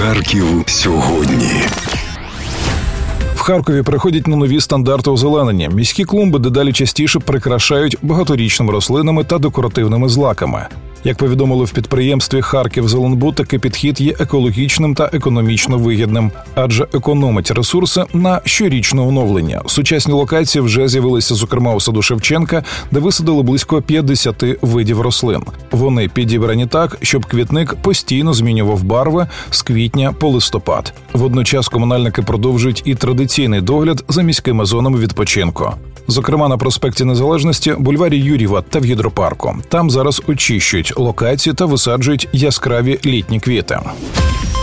Харків сьогодні. В Харкові переходять на нові стандарти озеленення. Міські клумби дедалі частіше прикрашають багаторічними рослинами та декоративними злаками. Як повідомили в підприємстві «Харківзеленбуд», такий підхід є екологічним та економічно вигідним, адже економить ресурси на щорічне оновлення. Сучасні локації вже з'явилися, зокрема, у саду Шевченка, де висадили близько 50 видів рослин. Вони підібрані так, щоб квітник постійно змінював барви з квітня по листопад. Водночас комунальники продовжують і традиційний догляд за міськими зонами відпочинку. Зокрема, на проспекті Незалежності, бульварі Юр'єва та в гідропарку. Там зараз очищують локації та висаджують яскраві літні квіти.